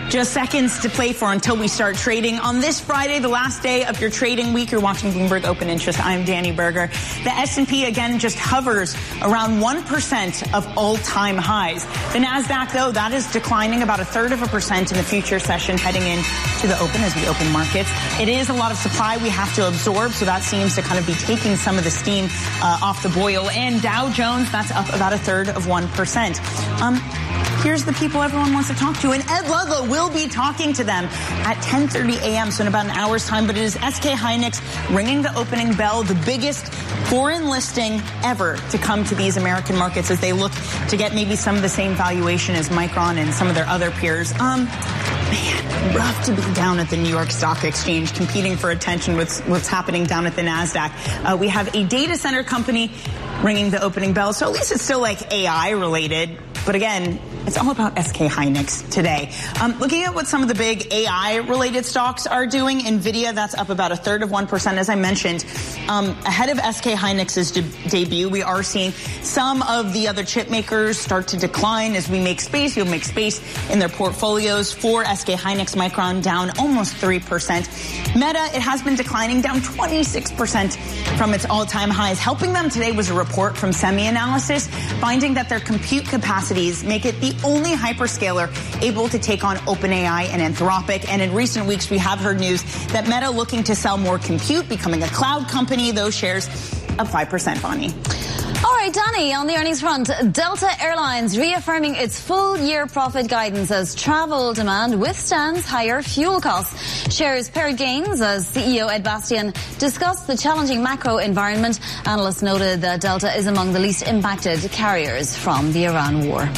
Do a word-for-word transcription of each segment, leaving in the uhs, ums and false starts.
Just seconds to play for until we start trading. On this Friday, the last day of your trading week, you're watching Bloomberg Open Interest. I'm Danny Berger. The S and P, again, just hovers around one percent of all-time highs. The NASDAQ, though, that is declining about a third of a percent in the future session heading in to the open as we open markets. It is a lot of supply we have to absorb, so that seems to kind of be taking some of the steam uh, off the boil. And Dow Jones, that's up about a third of one percent. Um, Here's the people everyone wants to talk to, and Ed Ludlow will be talking to them at ten thirty a.m., so in about an hour's time. But it is S K Hynix ringing the opening bell, the biggest foreign listing ever to come to these American markets as they look to get maybe some of the same valuation as Micron and some of their other peers. Um, man, rough to be down at the New York Stock Exchange, competing for attention with what's happening down at the NASDAQ. Uh, we have a data center company ringing the opening bell, so at least it's still like A I related. But again, it's all about S K Hynix today. Um, looking at what some of the big A I-related stocks are doing, NVIDIA, that's up about a third of one percent, as I mentioned. Um, ahead of S K Hynix's de- debut, we are seeing some of the other chip makers start to decline as we make space. You'll make space in their portfolios. For S K Hynix, Micron down almost three percent. Meta, it has been declining, down twenty-six percent from its all-time highs. Helping them today was a report from SemiAnalysis, finding that their compute capacity make it the only hyperscaler able to take on OpenAI and Anthropic. And in recent weeks, we have heard news that Meta looking to sell more compute, becoming a cloud company. Those shares up five percent, Bonnie. All right, Danny, on the earnings front, Delta Airlines reaffirming its full-year profit guidance as travel demand withstands higher fuel costs. Shares pared gains as C E O Ed Bastian discussed the challenging macro environment. Analysts noted that Delta is among the least impacted carriers from the Iran war.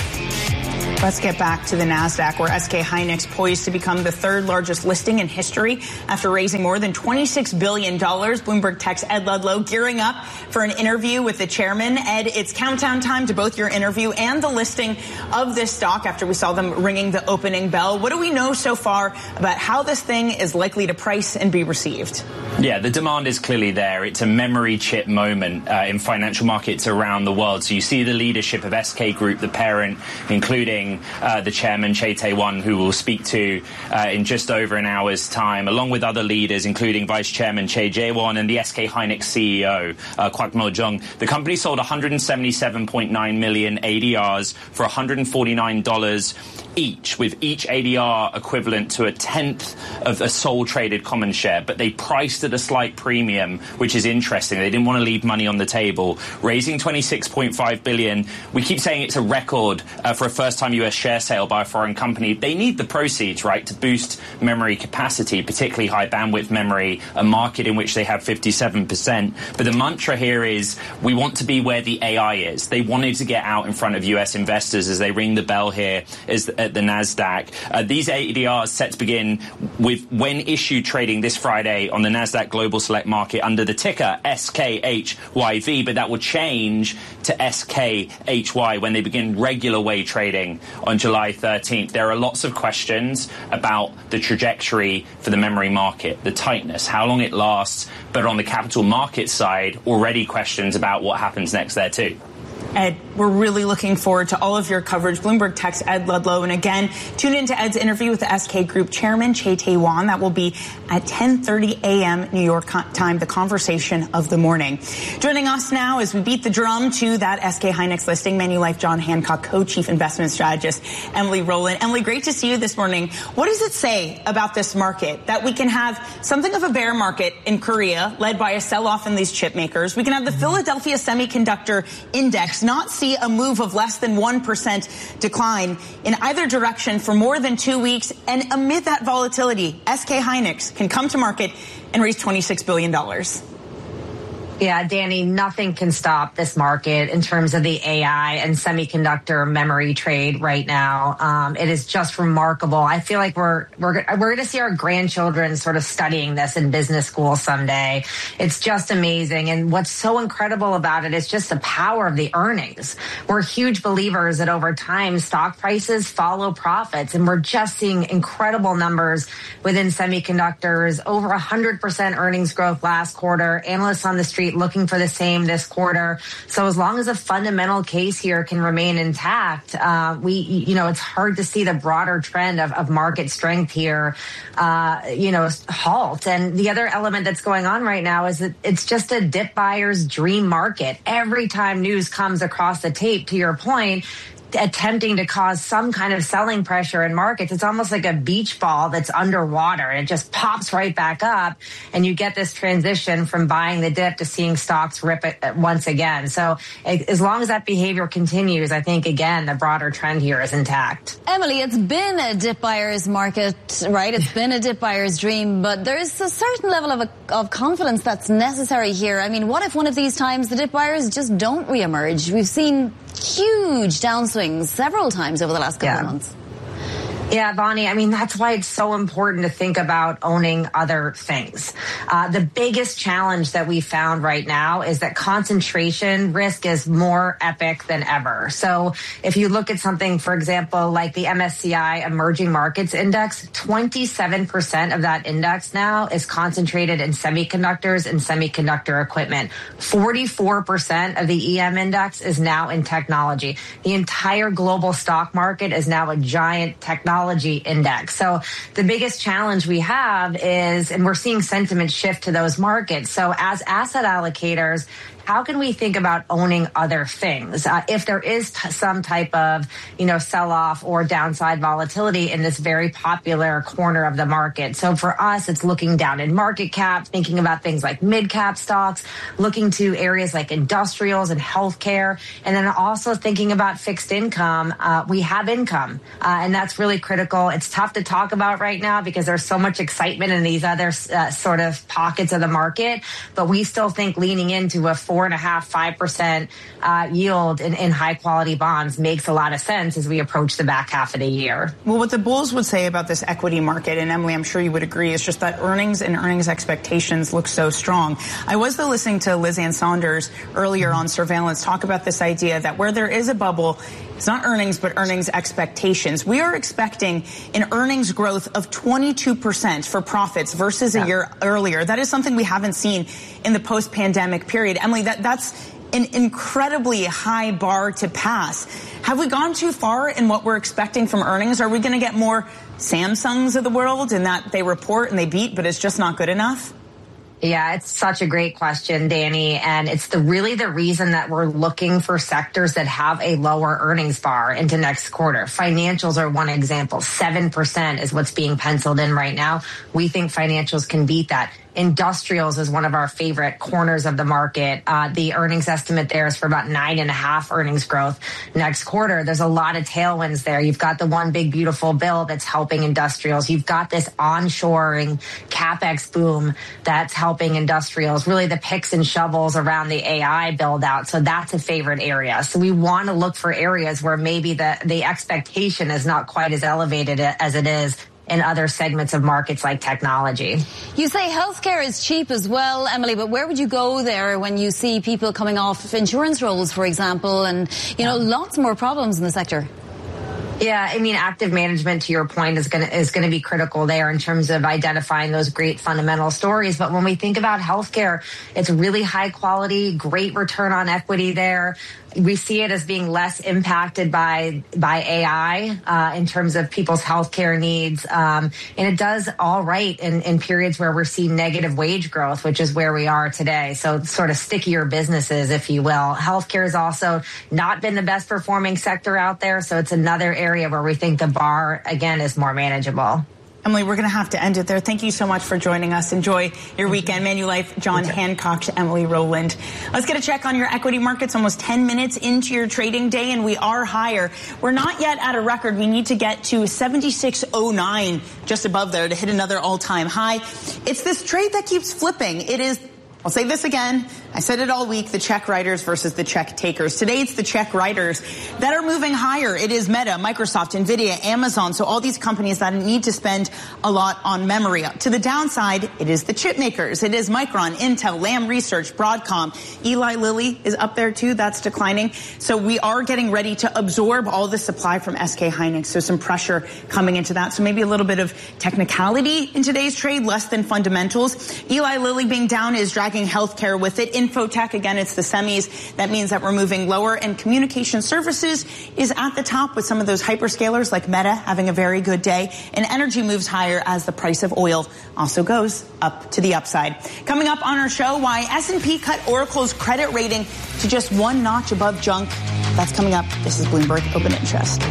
Let's get back to the NASDAQ, where S K Hynix poised to become the third largest listing in history after raising more than twenty-six billion dollars. Bloomberg Tech's Ed Ludlow gearing up for an interview with the chairman. Ed, it's countdown time to both your interview and the listing of this stock after we saw them ringing the opening bell. What do we know so far about how this thing is likely to price and be received? Yeah, the demand is clearly there. It's a memory chip moment uh, in financial markets around the world. So you see the leadership of S K Group, the parent, including Uh, the chairman, Che Tae-won, who we'll speak to uh, in just over an hour's time, along with other leaders, including Vice Chairman Che Jae-won and the S K Hynix C E O, uh, Kwak Mo-jung. The company sold one hundred seventy-seven point nine million A D Rs for one hundred forty-nine dollars each, with each A D R equivalent to a tenth of a sole-traded common share. But they priced at a slight premium, which is interesting. They didn't want to leave money on the table, raising twenty-six point five billion dollars. We keep saying it's a record uh, for a first-time U S share sale by a foreign company. They need the proceeds, right, to boost memory capacity, particularly high bandwidth memory, a market in which they have fifty-seven percent. But the mantra here is we want to be where the A I is. They wanted to get out in front of U S investors as they ring the bell here as the, at the NASDAQ. Uh, these A D Rs set to begin with when issued trading this Friday on the NASDAQ Global Select Market under the ticker S K H Y V, but that will change to S K H Y when they begin regular way trading on July thirteenth. There are lots of questions about the trajectory for the memory market, the tightness, how long it lasts, but on the capital market side, already questions about what happens next there too. Ed, we're really looking forward to all of your coverage. Bloomberg Tech's Ed Ludlow. And again, tune in to Ed's interview with the S K Group chairman, Che Tae-won. That will be at ten thirty a.m. New York time, the conversation of the morning. Joining us now as we beat the drum to that S K Hynix listing, Manulife John Hancock, co-chief investment strategist, Emily Rowland. Emily, great to see you this morning. What does it say about this market that we can have something of a bear market in Korea led by a sell-off in these chip makers? We can have the Philadelphia Semiconductor Index not see a move of less than one percent decline in either direction for more than two weeks. And amid that volatility, S K Hynix can come to market and raise twenty-six billion dollars. Yeah, Danny, nothing can stop this market in terms of the A I and semiconductor memory trade right now. Um, it is just remarkable. I feel like we're we're we're going to see our grandchildren sort of studying this in business school someday. It's just amazing. And what's so incredible about it is just the power of the earnings. We're huge believers that over time, stock prices follow profits. And we're just seeing incredible numbers within semiconductors, over one hundred percent earnings growth last quarter. Analysts on the street Street looking for the same this quarter. So as long as the fundamental case here can remain intact, uh, we, you know, it's hard to see the broader trend of, of market strength here, uh, you know, halt. And the other element that's going on right now is that it's just a dip buyer's dream market. Every time news comes across the tape, to your point, attempting to cause some kind of selling pressure in markets. It's almost like a beach ball that's underwater and it just pops right back up. And you get this transition from buying the dip to seeing stocks rip it once again. So as long as that behavior continues, I think, again, the broader trend here is intact. Emily, it's been a dip buyer's market, right? It's been a dip buyer's dream, but there's a certain level of, a, of confidence that's necessary here. I mean, what if one of these times the dip buyers just don't reemerge? We've seen huge downswings several times over the last couple yeah. of months. Yeah, Bonnie, I mean, that's why it's so important to think about owning other things. Uh, the biggest challenge that we found right now is that concentration risk is more epic than ever. So if you look at something, for example, like the M S C I Emerging Markets Index, twenty-seven percent of that index now is concentrated in semiconductors and semiconductor equipment. forty-four percent of the E M index is now in technology. The entire global stock market is now a giant technology index. So the biggest challenge we have is, and we're seeing sentiment shift to those markets. So as asset allocators, how can we think about owning other things? Uh, if there is t- some type of, you know, sell-off or downside volatility in this very popular corner of the market. So for us, it's looking down in market cap, thinking about things like mid-cap stocks, looking to areas like industrials and healthcare, and then also thinking about fixed income. Uh, we have income, uh, and that's really critical. It's tough to talk about right now because there's so much excitement in these other uh, sort of pockets of the market, but we still think leaning into a four and a half, five percent uh, yield in, in high quality bonds makes a lot of sense as we approach the back half of the year. Well, what the bulls would say about this equity market, and Emily, I'm sure you would agree, is just that earnings and earnings expectations look so strong. I was though listening to Liz Ann Saunders earlier on Surveillance talk about this idea that where there is a bubble, it's not earnings, but earnings expectations. We are expecting an earnings growth of twenty-two percent for profits versus a yeah. year earlier. That is something we haven't seen in the post-pandemic period. Emily, that, that's an incredibly high bar to pass. Have we gone too far in what we're expecting from earnings? Are we going to get more Samsungs of the world in that they report and they beat, but it's just not good enough? Yeah, it's such a great question, Danny. And it's the really the reason that we're looking for sectors that have a lower earnings bar into next quarter. Financials are one example. seven percent is what's being penciled in right now. We think financials can beat that. Industrials is one of our favorite corners of the market. Uh, the earnings estimate there is for about nine and a half earnings growth next quarter. There's a lot of tailwinds there. You've got the one big beautiful bill that's helping industrials. You've got this onshoring CapEx boom that's helping industrials, really the picks and shovels around the A I build out. So that's a favorite area. So we want to look for areas where maybe the, the expectation is not quite as elevated as it is in other segments of markets like technology. You say healthcare is cheap as well, Emily, but where would you go there when you see people coming off insurance rolls, for example, and, you know, lots more problems in the sector? Yeah, I mean, active management, to your point, is going to is going to be critical there in terms of identifying those great fundamental stories. But when we think about healthcare, it's really high quality, great return on equity there. We see it as being less impacted by by A I uh, in terms of people's healthcare needs, um, and it does all right in, in periods where we're seeing negative wage growth, which is where we are today. So sort of stickier businesses, if you will. Healthcare has also not been the best performing sector out there, so it's another area where we think the bar again is more manageable. Emily, we're going to have to end it there. Thank you so much for joining us. Enjoy your weekend. Manulife, John Hancock, to Emily Rowland. Let's get a check on your equity markets. Almost ten minutes into your trading day, and we are higher. We're not yet at a record. We need to get to seventy-six oh nine, just above there, to hit another all-time high. It's this trade that keeps flipping. It is, I'll say this again, I said it all week, the check writers versus the check takers. Today it's the check writers that are moving higher. It is Meta, Microsoft, Nvidia, Amazon, so all these companies that need to spend a lot on memory. To the downside, it is the chip makers. It is Micron, Intel, Lam Research, Broadcom. Eli Lilly is up there too. That's declining. So we are getting ready to absorb all the supply from S K Hynix. So some pressure coming into that. So maybe a little bit of technicality in today's trade, less than fundamentals. Eli Lilly being down is dragging healthcare with it. In infotech, again, it's the semis. That means that we're moving lower, and communication services is at the top with some of those hyperscalers like Meta having a very good day. And energy moves higher as the price of oil also goes up to the upside. Coming up on our show, why S and P cut Oracle's credit rating to just one notch above junk. That's coming up. This is Bloomberg Open Interest.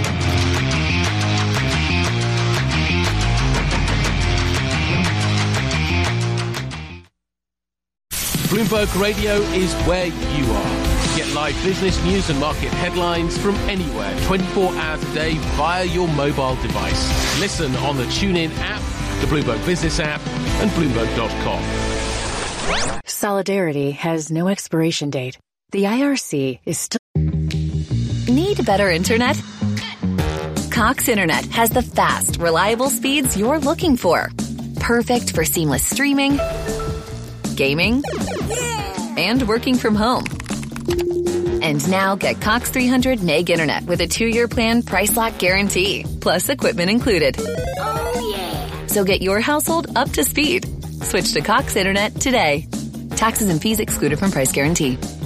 Bloomberg Radio is where you are. Get live business news and market headlines from anywhere, twenty-four hours a day via your mobile device. Listen on the TuneIn app, the Bloomberg Business app, and Bloomberg dot com. Solidarity has no expiration date. The I R C is still... Need better internet? Cox Internet has the fast, reliable speeds you're looking for. Perfect for seamless streaming, gaming, and working from home. And now get Cox three hundred meg internet with a two-year plan price lock guarantee, plus equipment included. Oh, yeah. So get your household up to speed. Switch to Cox Internet today. Taxes and fees excluded from price guarantee.